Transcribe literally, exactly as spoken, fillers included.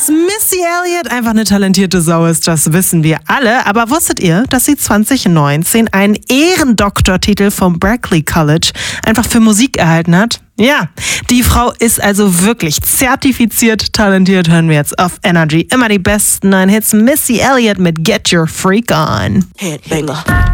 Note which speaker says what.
Speaker 1: Dass Missy Elliott einfach eine talentierte Sau ist, das wissen wir alle. Aber wusstet ihr, dass sie zwanzig neunzehn einen Ehrendoktortitel vom Berklee College einfach für Musik erhalten hat? Ja, die Frau ist also wirklich zertifiziert talentiert. Hören wir jetzt auf Energy immer die besten neuen Hits. Missy Elliott mit Get Your Freak On.
Speaker 2: Headbanger.